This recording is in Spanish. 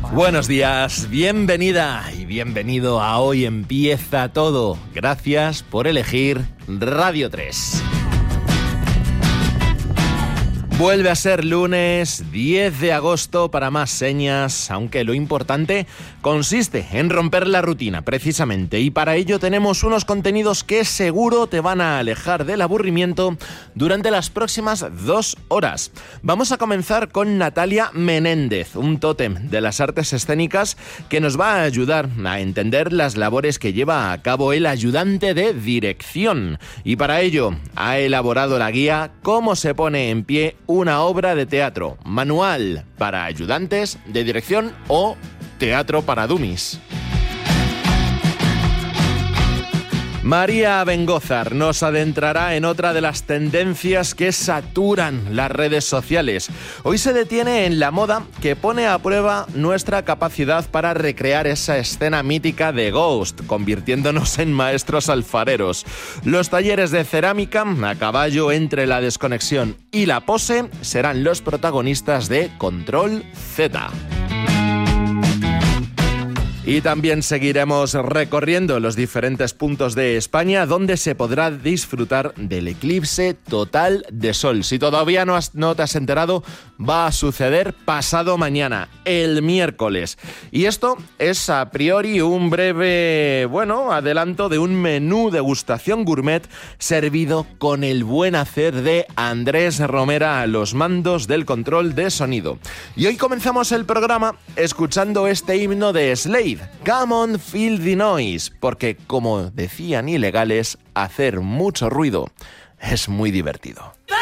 Buenos días, bienvenida y bienvenido a Hoy Empieza Todo. Gracias por elegir Radio 3. Vuelve a ser lunes 10 de agosto para más señas, aunque lo importante consiste en romper la rutina, precisamente. Y para ello tenemos unos contenidos que seguro te van a alejar del aburrimiento durante las próximas 2 horas. Vamos a comenzar con Natalia Menéndez, un tótem de las artes escénicas que nos va a ayudar a entender las labores que lleva a cabo el ayudante de dirección. Y para ello ha elaborado la guía Cómo se pone en pie una obra de teatro, manual para ayudantes de dirección o teatro para dummies. María Bengózar nos adentrará en otra de las tendencias que saturan las redes sociales. Hoy se detiene en la moda que pone a prueba nuestra capacidad para recrear esa escena mítica de Ghost, convirtiéndonos en maestros alfareros. Los talleres de cerámica a caballo entre la desconexión y la pose serán los protagonistas de Control Z. Y también seguiremos recorriendo los diferentes puntos de España donde se podrá disfrutar del eclipse total de sol. Si todavía no te has enterado, va a suceder pasado mañana, el miércoles. Y esto es a priori un breve, adelanto de un menú degustación gourmet servido con el buen hacer de Andrés Romera a los mandos del control de sonido. Y hoy comenzamos el programa escuchando este himno de Slade, Come on, feel the noise, porque como decían Ilegales, hacer mucho ruido es muy divertido.